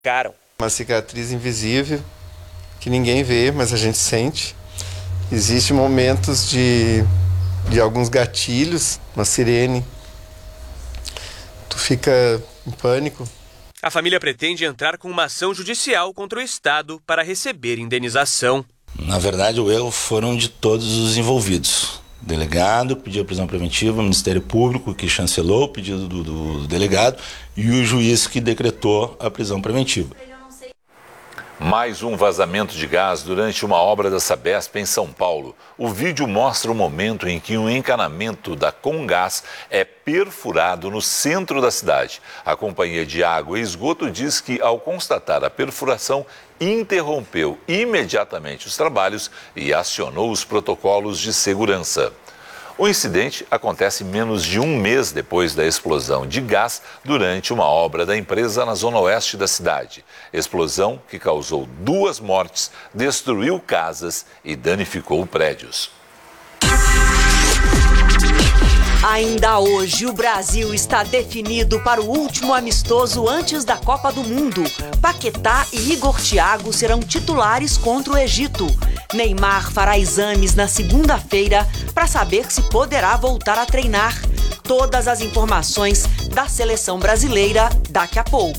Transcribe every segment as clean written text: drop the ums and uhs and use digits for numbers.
Uma cicatriz invisível que ninguém vê, mas a gente sente. Existem momentos de alguns gatilhos, uma sirene. Tu fica em pânico. A família pretende entrar com uma ação judicial contra o Estado para receber indenização. Na verdade, o erro foram de todos os envolvidos. O delegado pediu a prisão preventiva, o Ministério Público que chancelou o pedido do delegado e o juiz que decretou a prisão preventiva. Mais um vazamento de gás durante uma obra da Sabesp em São Paulo. O vídeo mostra o momento em que um encanamento da Comgás é perfurado no centro da cidade. A Companhia de Água e Esgoto diz que, ao constatar a perfuração, interrompeu imediatamente os trabalhos e acionou os protocolos de segurança. O incidente acontece menos de um mês depois da explosão de gás durante uma obra da empresa na zona oeste da cidade. Explosão que causou 2 mortes, destruiu casas e danificou prédios. Ainda hoje, o Brasil está definido para o último amistoso antes da Copa do Mundo. Paquetá e Igor Thiago serão titulares contra o Egito. Neymar fará exames na segunda-feira para saber se poderá voltar a treinar. Todas as informações da seleção brasileira daqui a pouco.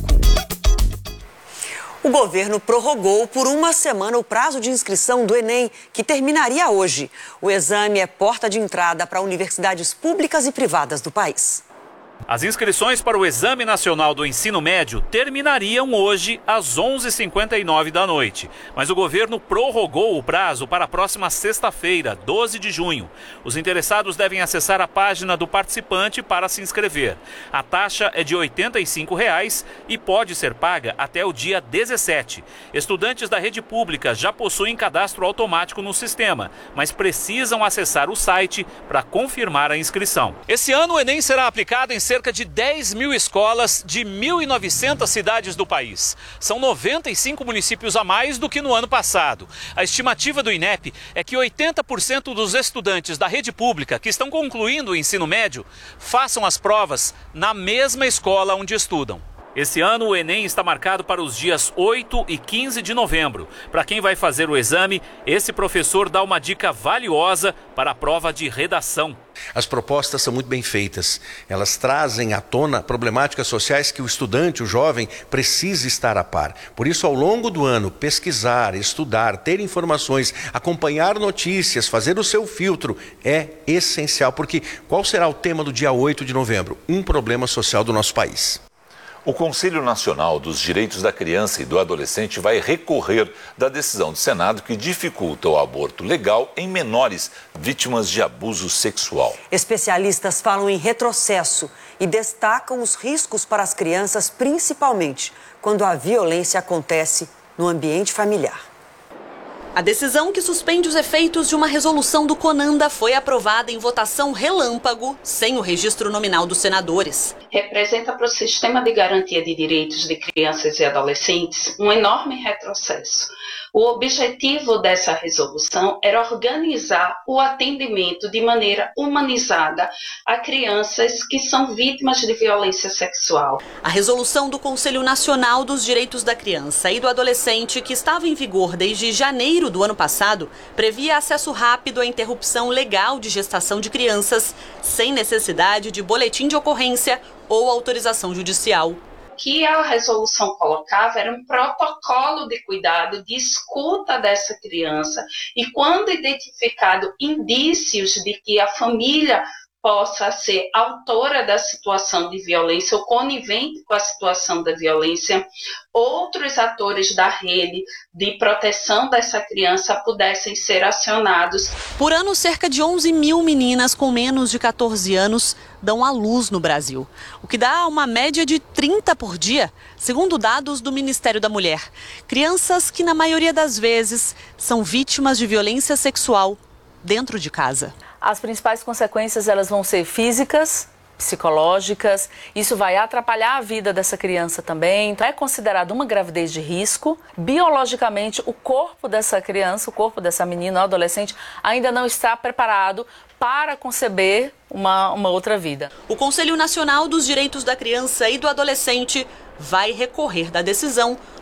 O governo prorrogou por uma semana o prazo de inscrição do Enem, que terminaria hoje. O exame é porta de entrada para universidades públicas e privadas do país. As inscrições para o Exame Nacional do Ensino Médio terminariam hoje às 11h59 da noite. Mas o governo prorrogou o prazo para a próxima sexta-feira, 12 de junho. Os interessados devem acessar a página do participante para se inscrever. A taxa é de R$ 85,00 e pode ser paga até o dia 17. Estudantes da rede pública já possuem cadastro automático no sistema, mas precisam acessar o site para confirmar a inscrição. Esse ano o Enem será aplicado em cerca de 10 mil escolas de 1.900 cidades do país. São 95 municípios a mais do que no ano passado. A estimativa do INEP é que 80% dos estudantes da rede pública que estão concluindo o ensino médio façam as provas na mesma escola onde estudam. Esse ano o Enem está marcado para os dias 8 e 15 de novembro. Para quem vai fazer o exame, esse professor dá uma dica valiosa para a prova de redação. As propostas são muito bem feitas. Elas trazem à tona problemáticas sociais que o estudante, o jovem, precisa estar a par. Por isso, ao longo do ano, pesquisar, estudar, ter informações, acompanhar notícias, fazer o seu filtro é essencial. Porque qual será o tema do dia 8 de novembro? Um problema social do nosso país. O Conselho Nacional dos Direitos da Criança e do Adolescente vai recorrer da decisão do Senado que dificulta o aborto legal em menores vítimas de abuso sexual. Especialistas falam em retrocesso e destacam os riscos para as crianças, principalmente quando a violência acontece no ambiente familiar. A decisão que suspende os efeitos de uma resolução do CONANDA foi aprovada em votação relâmpago, sem o registro nominal dos senadores. Representa para o sistema de garantia de direitos de crianças e adolescentes um enorme retrocesso. O objetivo dessa resolução era organizar o atendimento de maneira humanizada a crianças que são vítimas de violência sexual. A resolução do Conselho Nacional dos Direitos da Criança e do Adolescente, que estava em vigor desde janeiro do ano passado, previa acesso rápido à interrupção legal de gestação de crianças, sem necessidade de boletim de ocorrência ou autorização judicial. O que a resolução colocava era um protocolo de cuidado, de escuta dessa criança, e quando identificado indícios de que a família possa ser autora da situação de violência ou conivente com a situação da violência, outros atores da rede de proteção dessa criança pudessem ser acionados. Por ano, cerca de 11 mil meninas com menos de 14 anos dão à luz no Brasil, o que dá uma média de 30 por dia, segundo dados do Ministério da Mulher. Crianças que, na maioria das vezes, são vítimas de violência sexual dentro de casa. As principais consequências elas vão ser físicas, psicológicas, isso vai atrapalhar a vida dessa criança também. Então é considerado uma gravidez de risco. Biologicamente, o corpo dessa criança, o corpo dessa menina ou adolescente ainda não está preparado para conceber uma outra vida. O Conselho Nacional dos Direitos da Criança e do Adolescente vai recorrer da decisão